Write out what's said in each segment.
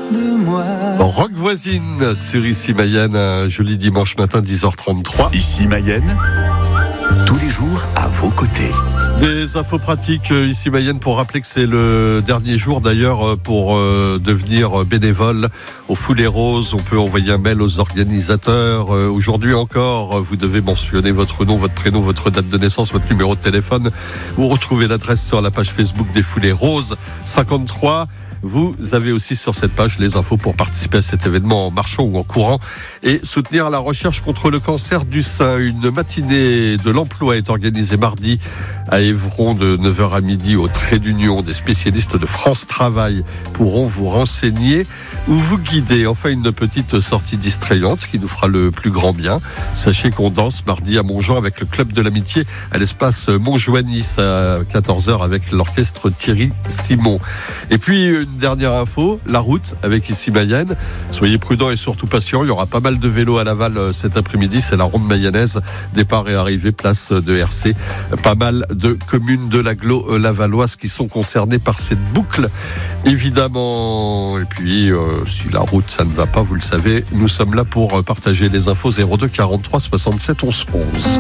de moi. Rock voisine sur Ici Mayenne, un joli dimanche matin 10h33. Ici Mayenne, tous les jours à vos côtés. Des infos pratiques ici Mayenne pour rappeler que c'est le dernier jour d'ailleurs pour devenir bénévole au Foulée Rose. On peut envoyer un mail aux organisateurs. Aujourd'hui encore, vous devez mentionner votre nom, votre prénom, votre date de naissance, votre numéro de téléphone. Vous retrouvez l'adresse sur la page Facebook des Foulées Roses 53. Vous avez aussi sur cette page les infos pour participer à cet événement en marchant ou en courant et soutenir la recherche contre le cancer du sein. Une matinée de l'emploi est organisée mardi à Évron de 9h à midi au Trait d'Union. Des spécialistes de France Travail pourront vous renseigner ou vous guider. Enfin, une petite sortie distrayante qui nous fera le plus grand bien. Sachez qu'on danse mardi à Montjean avec le Club de l'Amitié à l'espace Montjoignis à 14h avec l'orchestre Thierry Simon. Et puis, une dernière info, la route avec Ici Mayenne. Soyez prudents et surtout patients. Il y aura pas mal de vélos à Laval cet après-midi. C'est la ronde mayonnaise. Départ et arrivée, place de RC. Pas mal de communes de l'agglo lavalloise qui sont concernées par cette boucle, évidemment. Et puis, si la route, ça ne va pas, vous le savez, nous sommes là pour partager les infos 02 43 67 11 11.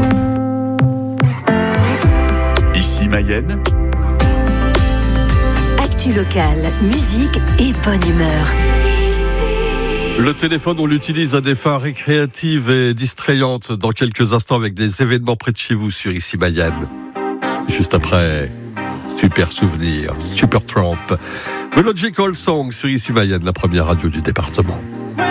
Ici Mayenne, actu locale, musique et bonne humeur. Le téléphone, on l'utilise à des fins récréatives et distrayantes. Dans quelques instants, avec des événements près de chez vous sur Ici Mayenne. Juste après, super souvenir, Super Trump. The Logical Song sur Ici Mayenne, la première radio du département.